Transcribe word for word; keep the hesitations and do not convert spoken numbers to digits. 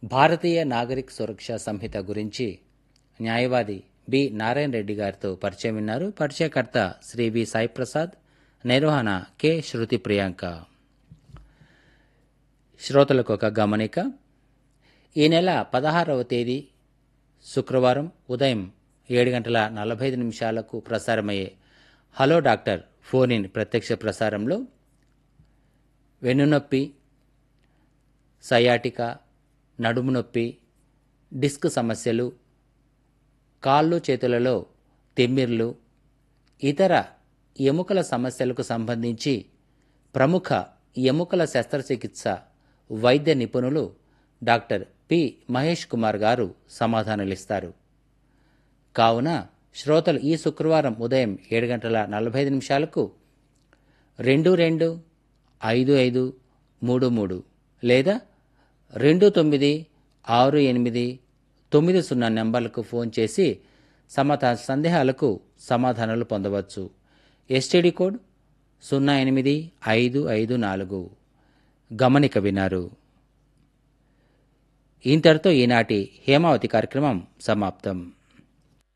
భారతీయ నాగరిక సురక్షా సంహిత గురించి న్యాయవాది బి నారాయణ రెడ్డి గారితో పరిచయం విన్నారు. పరిచయకర్త శ్రీ వి సాయి ప్రసాద్, నిర్వహణ కె శృతి ప్రియాంక. శ్రోతలకు ఒక గమనిక. ఈ నెల పదహారవ తేదీ శుక్రవారం ఉదయం ఏడు గంటల నలభై ఐదు నిమిషాలకు ప్రసారమయ్యే హలో డాక్టర్ ఫోన్ ఇన్ ప్రత్యక్ష ప్రసారంలో వెన్నునొప్పి, సయాటికా, నడుము నొప్పి, డిస్క్ సమస్యలు, కాళ్ళు చేతులలో తిమ్మిర్లు, ఇతర ఎముకల సమస్యలకు సంబంధించి ప్రముఖ ఎముకల శస్త్రచికిత్స వైద్య నిపుణులు డాక్టర్ పి మహేష్ కుమార్ గారు సమాధానాలిస్తారు. కావున శ్రోతలు ఈ శుక్రవారం ఉదయం ఏడు గంటల నలభై ఐదు నిమిషాలకు రెండు రెండు ఐదు ఐదు మూడు మూడు లేదా రెండు తొమ్మిది ఆరు ఎనిమిది తొమ్మిది సున్నా నెంబర్లకు ఫోన్ చేసి సమత సందేహాలకు సమాధానాలు పొందవచ్చు. ఎస్టీడీ కోడ్ సున్నా ఎనిమిది ఐదు ఐదు నాలుగు. గమనిక వినారు. ఇంతటితో ఈనాటి హేమావతి కార్యక్రమం సమాప్తం.